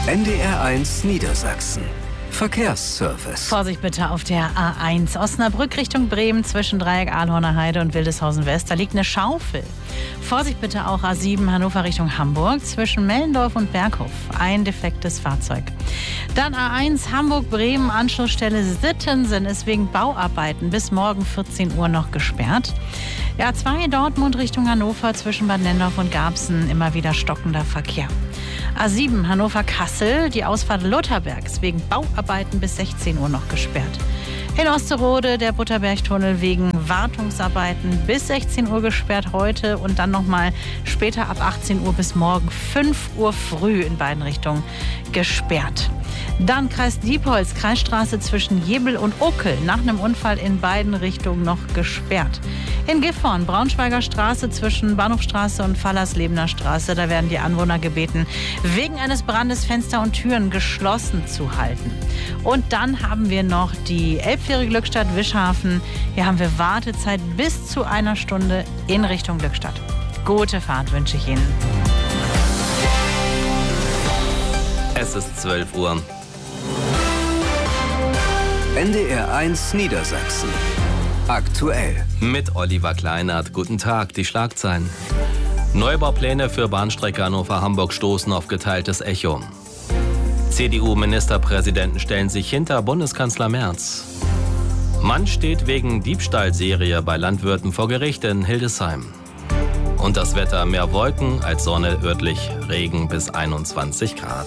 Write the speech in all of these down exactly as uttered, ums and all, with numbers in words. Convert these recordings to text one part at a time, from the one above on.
N D R eins Niedersachsen. Verkehrsservice. Vorsicht bitte auf der A eins. Osnabrück Richtung Bremen zwischen Dreieck Ahlhorner Heide und Wildeshausen West. Da liegt eine Schaufel. Vorsicht bitte auch A sieben Hannover Richtung Hamburg zwischen Mellendorf und Berghof. Ein defektes Fahrzeug. Dann A eins Hamburg-Bremen Anschlussstelle Sittensen ist wegen Bauarbeiten bis morgen vierzehn Uhr noch gesperrt. A zwei Dortmund Richtung Hannover zwischen Bad Nennendorf und Garbsen immer wieder stockender Verkehr. A sieben Hannover-Kassel, die Ausfahrt Lutherberg ist wegen Bauarbeiten bis sechzehn Uhr noch gesperrt. In Osterode der Butterbergtunnel wegen Wartungsarbeiten bis sechzehn Uhr gesperrt heute und dann nochmal später ab achtzehn Uhr bis morgen fünf Uhr früh in beiden Richtungen gesperrt. Dann Kreis Diepholz, Kreisstraße zwischen Jebel und Uckel, nach einem Unfall in beiden Richtungen noch gesperrt. In Gifhorn, Braunschweiger Straße zwischen Bahnhofstraße und Fallerslebener Straße, da werden die Anwohner gebeten, wegen eines Brandes Fenster und Türen geschlossen zu halten. Und dann haben wir noch die Elbfähre Glückstadt Wischhafen. Hier haben wir Wartezeit bis zu einer Stunde in Richtung Glückstadt. Gute Fahrt wünsche ich Ihnen. Es ist zwölf Uhr. N D R eins Niedersachsen. Aktuell. Mit Oliver Kleinert. Guten Tag, die Schlagzeilen. Neubaupläne für Bahnstrecke Hannover-Hamburg stoßen auf geteiltes Echo. C D U-Ministerpräsidenten stellen sich hinter Bundeskanzler Merz. Mann steht wegen Diebstahlserie bei Landwirten vor Gericht in Hildesheim. Und das Wetter: mehr Wolken als Sonne, örtlich Regen bis einundzwanzig Grad.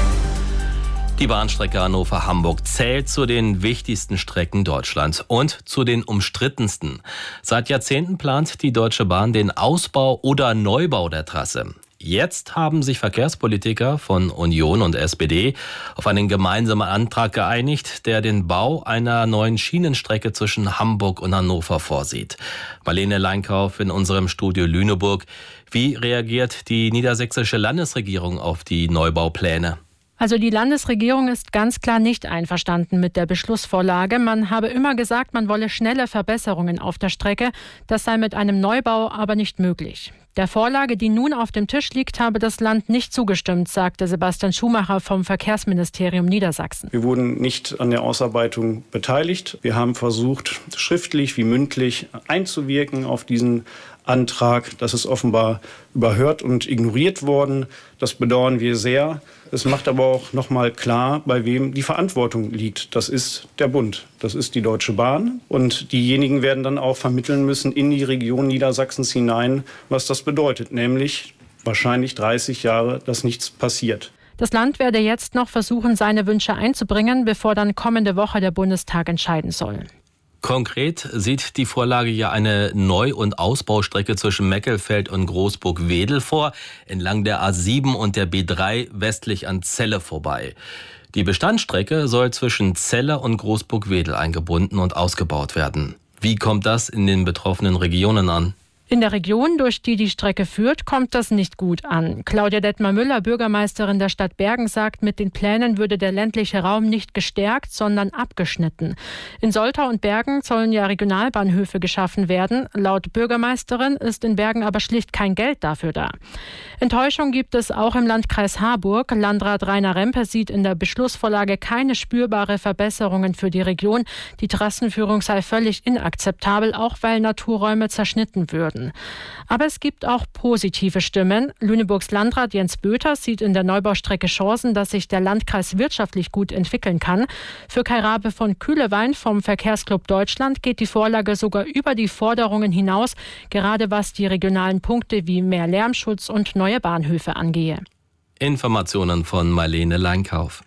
Die Bahnstrecke Hannover-Hamburg zählt zu den wichtigsten Strecken Deutschlands und zu den umstrittensten. Seit Jahrzehnten plant die Deutsche Bahn den Ausbau oder Neubau der Trasse. Jetzt haben sich Verkehrspolitiker von Union und S P D auf einen gemeinsamen Antrag geeinigt, der den Bau einer neuen Schienenstrecke zwischen Hamburg und Hannover vorsieht. Marlene Leinkauf in unserem Studio Lüneburg. Wie reagiert die niedersächsische Landesregierung auf die Neubaupläne? Also die Landesregierung ist ganz klar nicht einverstanden mit der Beschlussvorlage. Man habe immer gesagt, man wolle schnelle Verbesserungen auf der Strecke. Das sei mit einem Neubau aber nicht möglich. Der Vorlage, die nun auf dem Tisch liegt, habe das Land nicht zugestimmt, sagte Sebastian Schumacher vom Verkehrsministerium Niedersachsen. Wir wurden nicht an der Ausarbeitung beteiligt. Wir haben versucht, schriftlich wie mündlich einzuwirken auf diesen Antrag. Das ist offenbar überhört und ignoriert worden. Das bedauern wir sehr. Es macht aber auch noch mal klar, bei wem die Verantwortung liegt. Das ist der Bund, das ist die Deutsche Bahn. Und diejenigen werden dann auch vermitteln müssen in die Region Niedersachsens hinein, was das bedeutet, nämlich wahrscheinlich dreißig Jahre, dass nichts passiert. Das Land werde jetzt noch versuchen, seine Wünsche einzubringen, bevor dann kommende Woche der Bundestag entscheiden soll. Konkret sieht die Vorlage ja eine Neu- und Ausbaustrecke zwischen Meckelfeld und Großburg-Wedel vor, entlang der A sieben und der B drei westlich an Celle vorbei. Die Bestandsstrecke soll zwischen Celle und Großburg-Wedel eingebunden und ausgebaut werden. Wie kommt das in den betroffenen Regionen an? In der Region, durch die die Strecke führt, kommt das nicht gut an. Claudia Detmar-Müller, Bürgermeisterin der Stadt Bergen, sagt, mit den Plänen würde der ländliche Raum nicht gestärkt, sondern abgeschnitten. In Soltau und Bergen sollen ja Regionalbahnhöfe geschaffen werden. Laut Bürgermeisterin ist in Bergen aber schlicht kein Geld dafür da. Enttäuschung gibt es auch im Landkreis Harburg. Landrat Rainer Rempe sieht in der Beschlussvorlage keine spürbare Verbesserungen für die Region. Die Trassenführung sei völlig inakzeptabel, auch weil Naturräume zerschnitten würden. Aber es gibt auch positive Stimmen. Lüneburgs Landrat Jens Böter sieht in der Neubaustrecke Chancen, dass sich der Landkreis wirtschaftlich gut entwickeln kann. Für Kai Rabe von Kühlewein vom Verkehrsclub Deutschland geht die Vorlage sogar über die Forderungen hinaus, gerade was die regionalen Punkte wie mehr Lärmschutz und neue Bahnhöfe angehe. Informationen von Marlene Leinkauf.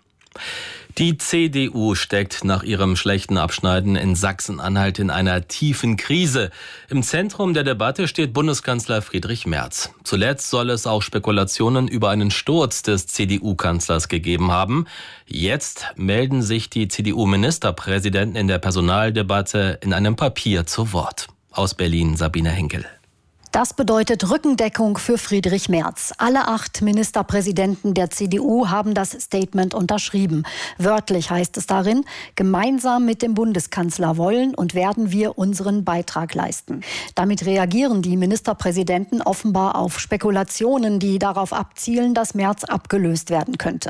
Die C D U steckt nach ihrem schlechten Abschneiden in Sachsen-Anhalt in einer tiefen Krise. Im Zentrum der Debatte steht Bundeskanzler Friedrich Merz. Zuletzt soll es auch Spekulationen über einen Sturz des C D U-Kanzlers gegeben haben. Jetzt melden sich die C D U-Ministerpräsidenten in der Personaldebatte in einem Papier zu Wort. Aus Berlin Sabine Henkel. Das bedeutet Rückendeckung für Friedrich Merz. Alle acht Ministerpräsidenten der C D U haben das Statement unterschrieben. Wörtlich heißt es darin, gemeinsam mit dem Bundeskanzler wollen und werden wir unseren Beitrag leisten. Damit reagieren die Ministerpräsidenten offenbar auf Spekulationen, die darauf abzielen, dass Merz abgelöst werden könnte.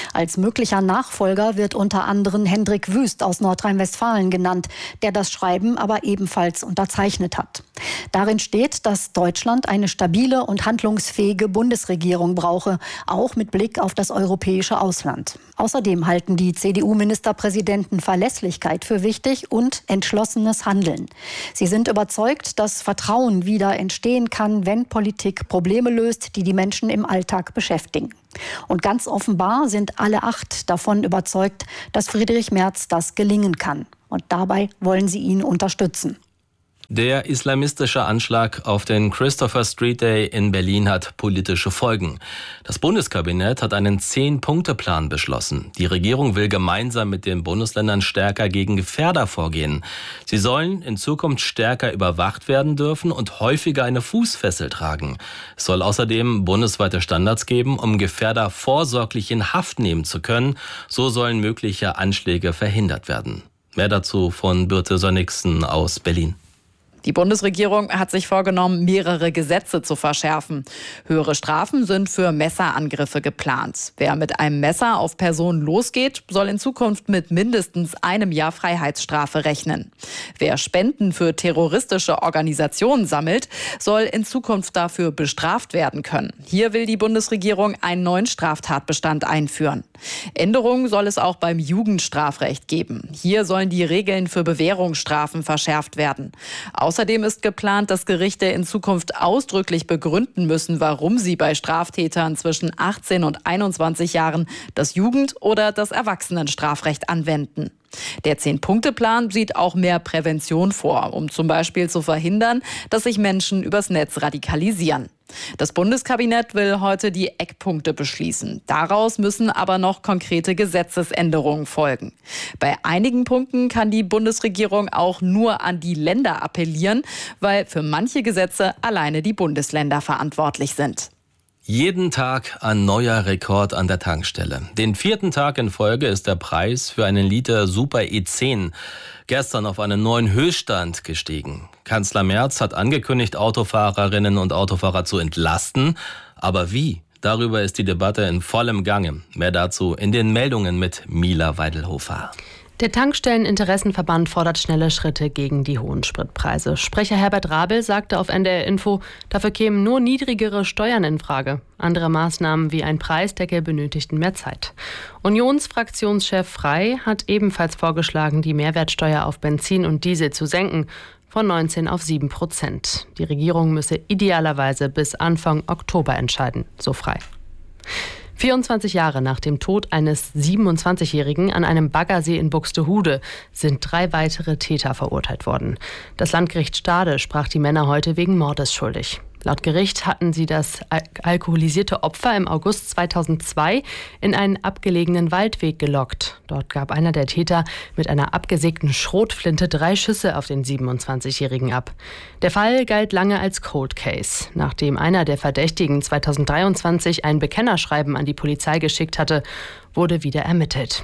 Als möglicher Nachfolger wird unter anderem Hendrik Wüst aus Nordrhein-Westfalen genannt, der das Schreiben aber ebenfalls unterzeichnet hat. Darin steht, dass Deutschland eine stabile und handlungsfähige Bundesregierung brauche, auch mit Blick auf das europäische Ausland. Außerdem halten die C D U-Ministerpräsidenten Verlässlichkeit für wichtig und entschlossenes Handeln. Sie sind überzeugt, dass Vertrauen wieder entstehen kann, wenn Politik Probleme löst, die die Menschen im Alltag beschäftigen. Und ganz offenbar sind alle acht davon überzeugt, dass Friedrich Merz das gelingen kann. Und dabei wollen sie ihn unterstützen. Der islamistische Anschlag auf den Christopher Street Day in Berlin hat politische Folgen. Das Bundeskabinett hat einen Zehn-Punkte-Plan beschlossen. Die Regierung will gemeinsam mit den Bundesländern stärker gegen Gefährder vorgehen. Sie sollen in Zukunft stärker überwacht werden dürfen und häufiger eine Fußfessel tragen. Es soll außerdem bundesweite Standards geben, um Gefährder vorsorglich in Haft nehmen zu können. So sollen mögliche Anschläge verhindert werden. Mehr dazu von Birte Sönnigsen aus Berlin. Die Bundesregierung hat sich vorgenommen, mehrere Gesetze zu verschärfen. Höhere Strafen sind für Messerangriffe geplant. Wer mit einem Messer auf Personen losgeht, soll in Zukunft mit mindestens einem Jahr Freiheitsstrafe rechnen. Wer Spenden für terroristische Organisationen sammelt, soll in Zukunft dafür bestraft werden können. Hier will die Bundesregierung einen neuen Straftatbestand einführen. Änderungen soll es auch beim Jugendstrafrecht geben. Hier sollen die Regeln für Bewährungsstrafen verschärft werden. Außerdem ist geplant, dass Gerichte in Zukunft ausdrücklich begründen müssen, warum sie bei Straftätern zwischen achtzehn und einundzwanzig Jahren das Jugend- oder das Erwachsenenstrafrecht anwenden. Der Zehn-Punkte-Plan sieht auch mehr Prävention vor, um zum Beispiel zu verhindern, dass sich Menschen übers Netz radikalisieren. Das Bundeskabinett will heute die Eckpunkte beschließen. Daraus müssen aber noch konkrete Gesetzesänderungen folgen. Bei einigen Punkten kann die Bundesregierung auch nur an die Länder appellieren, weil für manche Gesetze alleine die Bundesländer verantwortlich sind. Jeden Tag ein neuer Rekord an der Tankstelle. Den vierten Tag in Folge ist der Preis für einen Liter Super E zehn gestern auf einen neuen Höchststand gestiegen. Kanzler Merz hat angekündigt, Autofahrerinnen und Autofahrer zu entlasten. Aber wie? Darüber ist die Debatte in vollem Gange. Mehr dazu in den Meldungen mit Mila Weidelhofer. Der Tankstelleninteressenverband fordert schnelle Schritte gegen die hohen Spritpreise. Sprecher Herbert Rabel sagte auf N D R Info, dafür kämen nur niedrigere Steuern in Frage. Andere Maßnahmen wie ein Preisdeckel benötigten mehr Zeit. Unionsfraktionschef Frey hat ebenfalls vorgeschlagen, die Mehrwertsteuer auf Benzin und Diesel zu senken, von neunzehn auf sieben Prozent. Die Regierung müsse idealerweise bis Anfang Oktober entscheiden, so Frey. vierundzwanzig Jahre nach dem Tod eines siebenundzwanzigjährigen an einem Baggersee in Buxtehude sind drei weitere Täter verurteilt worden. Das Landgericht Stade sprach die Männer heute wegen Mordes schuldig. Laut Gericht hatten sie das al- alkoholisierte Opfer im August zweitausendzwei in einen abgelegenen Waldweg gelockt. Dort gab einer der Täter mit einer abgesägten Schrotflinte drei Schüsse auf den siebenundzwanzigjährigen ab. Der Fall galt lange als Cold Case. Nachdem einer der Verdächtigen zweitausenddreiundzwanzig ein Bekennerschreiben an die Polizei geschickt hatte, wurde wieder ermittelt.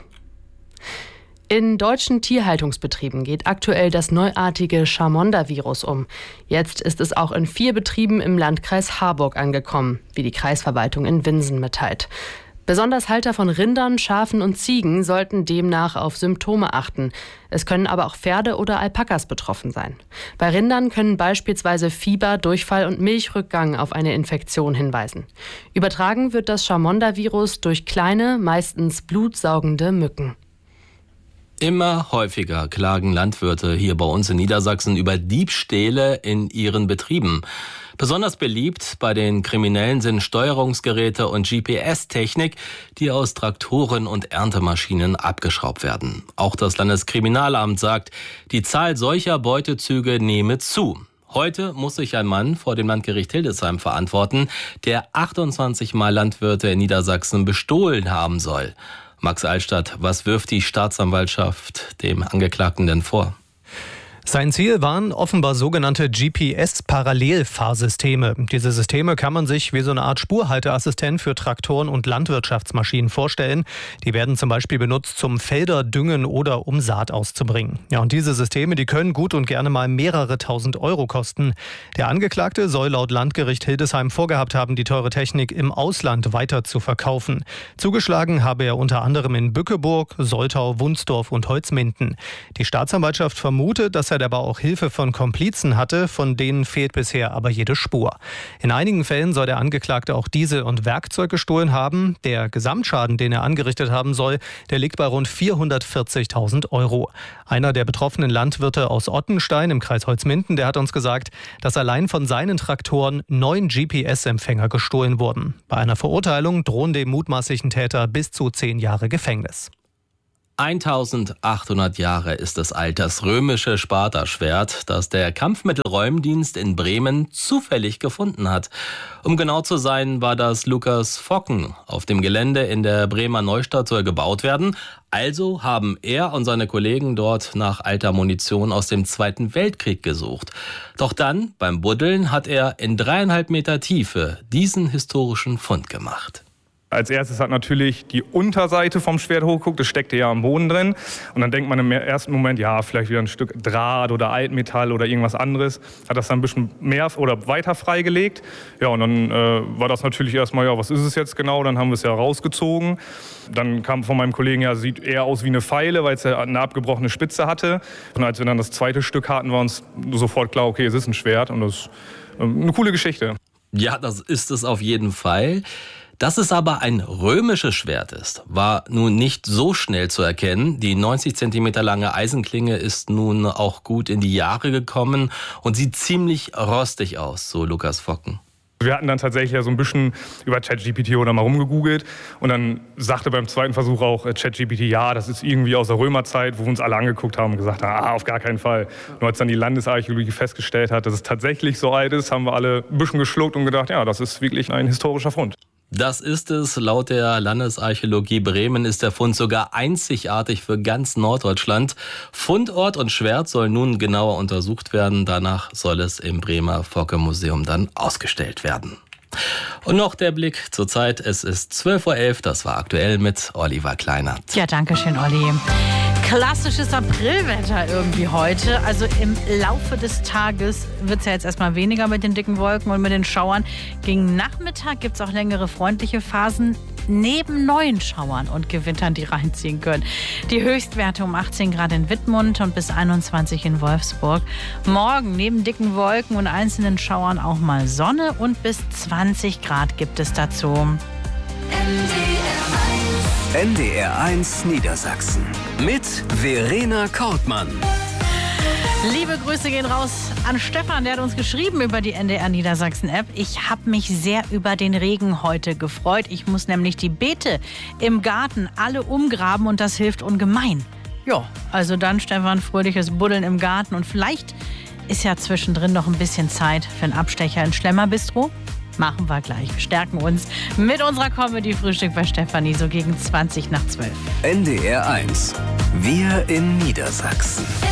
In deutschen Tierhaltungsbetrieben geht aktuell das neuartige Chamonda-Virus um. Jetzt ist es auch in vier Betrieben im Landkreis Harburg angekommen, wie die Kreisverwaltung in Winsen mitteilt. Besonders Halter von Rindern, Schafen und Ziegen sollten demnach auf Symptome achten. Es können aber auch Pferde oder Alpakas betroffen sein. Bei Rindern können beispielsweise Fieber, Durchfall und Milchrückgang auf eine Infektion hinweisen. Übertragen wird das Chamonda-Virus durch kleine, meistens blutsaugende Mücken. Immer häufiger klagen Landwirte hier bei uns in Niedersachsen über Diebstähle in ihren Betrieben. Besonders beliebt bei den Kriminellen sind Steuerungsgeräte und G P S-Technik, die aus Traktoren und Erntemaschinen abgeschraubt werden. Auch das Landeskriminalamt sagt, die Zahl solcher Beutezüge nehme zu. Heute muss sich ein Mann vor dem Landgericht Hildesheim verantworten, der achtundzwanzig Mal Landwirte in Niedersachsen bestohlen haben soll. Max Altstadt, was wirft die Staatsanwaltschaft dem Angeklagten denn vor? Sein Ziel waren offenbar sogenannte G P S-Parallelfahrsysteme. Diese Systeme kann man sich wie so eine Art Spurhalteassistent für Traktoren und Landwirtschaftsmaschinen vorstellen. Die werden zum Beispiel benutzt, zum Felder düngen oder um Saat auszubringen. Ja, und diese Systeme, die können gut und gerne mal mehrere tausend Euro kosten. Der Angeklagte soll laut Landgericht Hildesheim vorgehabt haben, die teure Technik im Ausland weiter zu verkaufen. Zugeschlagen habe er unter anderem in Bückeburg, Soltau, Wunsdorf und Holzminden. Die Staatsanwaltschaft vermutet, dass er aber auch Hilfe von Komplizen hatte, von denen fehlt bisher aber jede Spur. In einigen Fällen soll der Angeklagte auch Diesel und Werkzeug gestohlen haben. Der Gesamtschaden, den er angerichtet haben soll, der liegt bei rund vierhundertvierzigtausend Euro. Einer der betroffenen Landwirte aus Ottenstein im Kreis Holzminden, der hat uns gesagt, dass allein von seinen Traktoren neun G P S-Empfänger gestohlen wurden. Bei einer Verurteilung drohen dem mutmaßlichen Täter bis zu zehn Jahre Gefängnis. eintausendachthundert Jahre ist es alt, das römische Spartaschwert, das der Kampfmittelräumdienst in Bremen zufällig gefunden hat. Um genau zu sein, war das Lukas Focken. Auf dem Gelände in der Bremer Neustadt soll gebaut werden. Also haben er und seine Kollegen dort nach alter Munition aus dem Zweiten Weltkrieg gesucht. Doch dann, beim Buddeln, hat er in dreieinhalb Meter Tiefe diesen historischen Fund gemacht. Als erstes hat natürlich die Unterseite vom Schwert hochgeguckt, das steckte ja am Boden drin. Und dann denkt man im ersten Moment, ja, vielleicht wieder ein Stück Draht oder Altmetall oder irgendwas anderes. Hat das dann ein bisschen mehr oder weiter freigelegt. Ja, und dann äh, war das natürlich erstmal, ja, was ist es jetzt genau? Dann haben wir es ja rausgezogen. Dann kam von meinem Kollegen, ja, sieht eher aus wie eine Feile, weil es ja eine abgebrochene Spitze hatte. Und als wir dann das zweite Stück hatten, war uns sofort klar, okay, es ist ein Schwert. Und das ist äh, eine coole Geschichte. Ja, das ist es auf jeden Fall. Dass es aber ein römisches Schwert ist, war nun nicht so schnell zu erkennen. Die neunzig Zentimeter lange Eisenklinge ist nun auch gut in die Jahre gekommen und sieht ziemlich rostig aus, so Lukas Focken. Wir hatten dann tatsächlich ja so ein bisschen über ChatGPT oder mal rumgegoogelt und dann sagte beim zweiten Versuch auch ChatGPT, ja, das ist irgendwie aus der Römerzeit, wo wir uns alle angeguckt haben und gesagt haben, ah, auf gar keinen Fall. Nur als dann die Landesarchäologie festgestellt hat, dass es tatsächlich so alt ist, haben wir alle ein bisschen geschluckt und gedacht, ja, das ist wirklich ein historischer Fund. Das ist es. Laut der Landesarchäologie Bremen ist der Fund sogar einzigartig für ganz Norddeutschland. Fundort und Schwert soll nun genauer untersucht werden. Danach soll es im Bremer Focke-Museum dann ausgestellt werden. Und noch der Blick zur Zeit. Es ist zwölf Uhr elf. Das war aktuell mit Oliver Kleinert. Ja, danke schön, Olli. Klassisches Aprilwetter irgendwie heute. Also im Laufe des Tages wird es ja jetzt erstmal weniger mit den dicken Wolken und mit den Schauern. Gegen Nachmittag gibt es auch längere freundliche Phasen neben neuen Schauern und Gewittern, die reinziehen können. Die Höchstwerte um achtzehn Grad in Wittmund und bis einundzwanzig in Wolfsburg. Morgen neben dicken Wolken und einzelnen Schauern auch mal Sonne und bis zwanzig Grad gibt es dazu. N D R eins Niedersachsen mit Verena Kortmann. Liebe Grüße gehen raus an Stefan, der hat uns geschrieben über die N D R Niedersachsen-App. Ich habe mich sehr über den Regen heute gefreut. Ich muss nämlich die Beete im Garten alle umgraben und das hilft ungemein. Ja, also dann, Stefan, fröhliches Buddeln im Garten und vielleicht ist ja zwischendrin noch ein bisschen Zeit für einen Abstecher ins Schlemmerbistro. Machen wir gleich. Wir stärken uns mit unserer Comedy-Frühstück bei Stefanie so gegen zwanzig nach zwölf. N D R eins. Wir in Niedersachsen.